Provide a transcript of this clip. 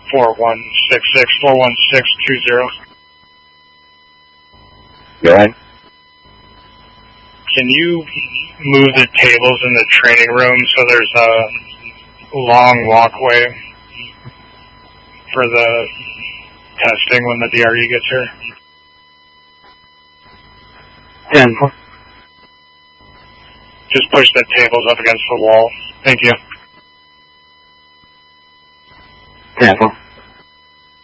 4166 41620. Go ahead. Can you move the tables in the training room so there's a long walkway for the testing when the DRE gets here? 10. Just push the tables up against the wall. Thank you. 10.